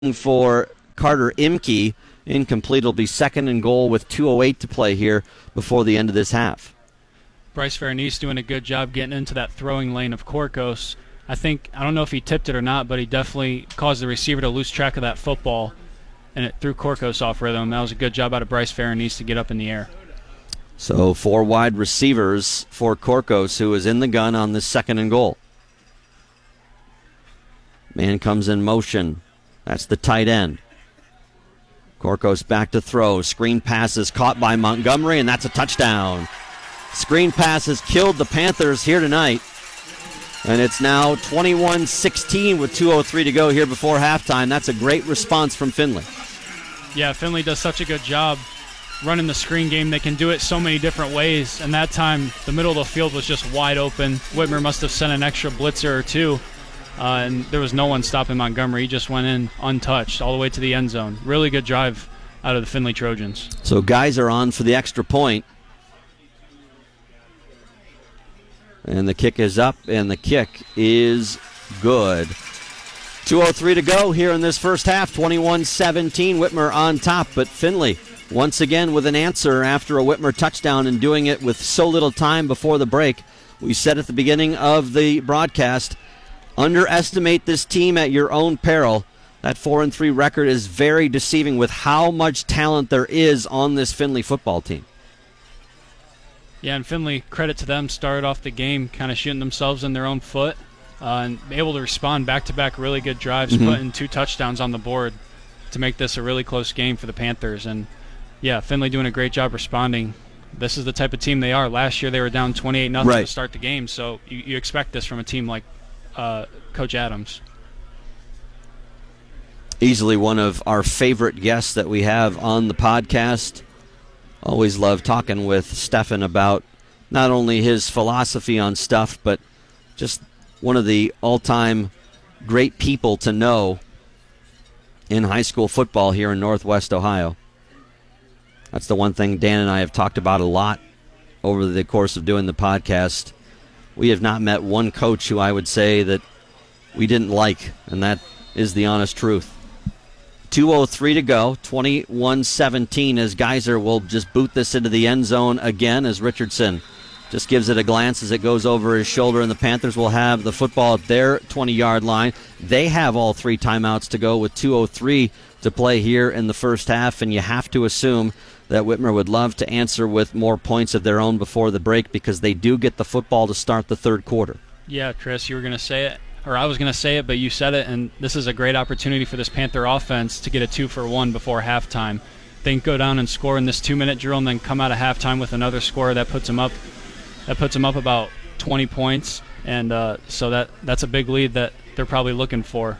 for Carter Imke. Incomplete. Will be second and goal with 2:08 to play here before the end of this half. Bryce Veronese doing a good job getting into that throwing lane of Korkos. I don't know if he tipped it or not, but he definitely caused the receiver to lose track of that football, and it threw Korkos off rhythm. That was a good job out of Bryce Veronese to get up in the air. So 4 wide receivers for Korkos, who is in the gun on this second and goal. Man comes in motion. That's the tight end. Korkos back to throw. Screen pass is caught by Montgomery, and that's a touchdown. Screen pass has killed the Panthers here tonight. And it's now 21-16 with 2:03 to go here before halftime. That's a great response from Findlay. Yeah, Findlay does such a good job running the screen game. They can do it so many different ways. And that time, the middle of the field was just wide open. Whitmer must have sent an extra blitzer or two. And there was no one stopping Montgomery. He just went in untouched all the way to the end zone. Really good drive out of the Findlay Trojans. So guys are on for the extra point. And the kick is up, and the kick is good. 2:03 to go here in this first half. 21-17, Whitmer on top, but Findlay once again with an answer after a Whitmer touchdown and doing it with so little time before the break. We said at the beginning of the broadcast, underestimate this team at your own peril. That 4-3 record is very deceiving with how much talent there is on this Findlay football team. Yeah, and Findlay, credit to them, started off the game kind of shooting themselves in their own foot and able to respond back-to-back really good drives, putting 2 touchdowns on the board to make this a really close game for the Panthers. And, yeah, Findlay doing a great job responding. This is the type of team they are. Last year they were down 28-0 to start the game, so you expect this from a team like Coach Adams. Easily one of our favorite guests that we have on the podcast. Always love talking with Stefan about not only his philosophy on stuff, but just one of the all-time great people to know in high school football here in Northwest Ohio. That's the one thing Dan and I have talked about a lot over the course of doing the podcast. We have not met one coach who I would say that we didn't like, and that is the honest truth. 2:03 to go, 21-17 as Geyser will just boot this into the end zone again as Richardson just gives it a glance as it goes over his shoulder, and the Panthers will have the football at their 20-yard line. They have all 3 timeouts to go with 2:03 to play here in the first half, and you have to assume that Whitmer would love to answer with more points of their own before the break because they do get the football to start the third quarter. Yeah, Chris, you were going to say it. Or I was going to say it, but you said it, and this is a great opportunity for this Panther offense to get a 2-for-1 before halftime. They can go down and score in this 2-minute drill and then come out of halftime with another score that puts them up about 20 points, and so that's a big lead that they're probably looking for.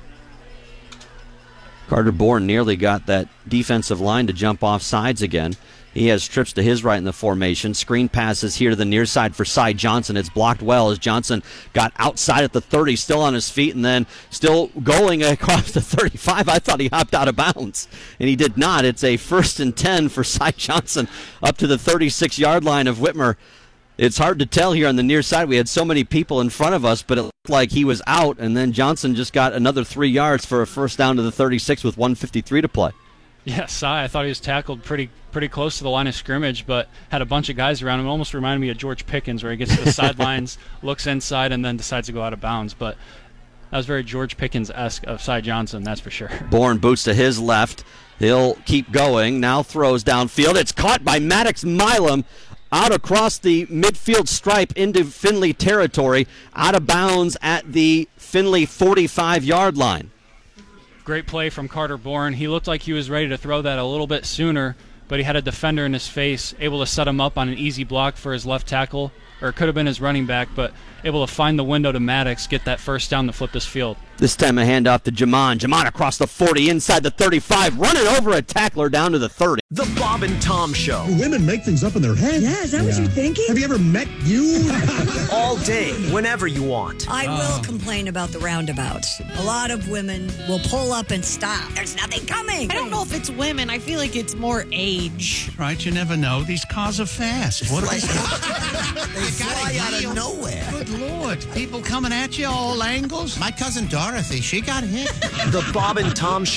Carter Bourne nearly got that defensive line to jump off sides again. He has trips to his right in the formation. Screen passes here to the near side for Cy Johnson. It's blocked well as Johnson got outside at the 30, still on his feet, and then still going across the 35. I thought he hopped out of bounds, and he did not. It's a 1st and 10 for Cy Johnson up to the 36-yard line of Whitmer. It's hard to tell here on the near side. We had so many people in front of us, but it looked like he was out, and then Johnson just got another 3 yards for a first down to the 36 with 1:53 to play. Yeah, Cy, I thought he was tackled pretty close to the line of scrimmage, but had a bunch of guys around him. It almost reminded me of George Pickens, where he gets to the sidelines, looks inside, and then decides to go out of bounds. But that was very George Pickens-esque of Cy Johnson, that's for sure. Bourne boots to his left. He'll keep going. Now throws downfield. It's caught by Maddox Milam out across the midfield stripe into Findlay territory, out of bounds at the Findlay 45-yard line. Great play from Carter Bourne. He looked like he was ready to throw that a little bit sooner, but he had a defender in his face, able to set him up on an easy block for his left tackle, or it could have been his running back, but able to find the window to Maddox, get that first down to flip this field. This time a handoff to Jamon. Jamon across the 40, inside the 35, running over a tackler down to the 30. The Bob and Tom Show. Do women make things up in their head? Yeah, is that what you're thinking? Have you ever met you? All day, whenever you want. I will complain about the roundabouts. A lot of women will pull up and stop. There's nothing coming. I don't know if it's women. I feel like it's more age. Right, you never know. These cars are fast. What They fly out of nowhere. Good Lord. People coming at you all angles. My cousin Doris Dorothy, she got hit. The Bob and Tom